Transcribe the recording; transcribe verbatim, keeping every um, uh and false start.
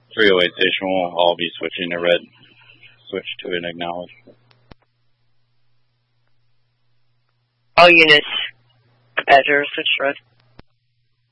three oh eight station will all be switching to red. Switch to an acknowledge. All units, Azure, switch to red.